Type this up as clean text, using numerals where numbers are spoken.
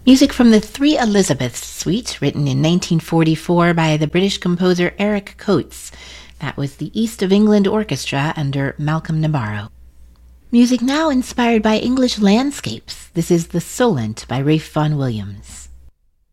Music from the Three Elizabeths Suite, written in 1944 by the British composer Eric Coates. That was the East of England Orchestra under Malcolm Nabarro. Music now inspired by English landscapes. This is The Solent by Ralph Vaughan Williams.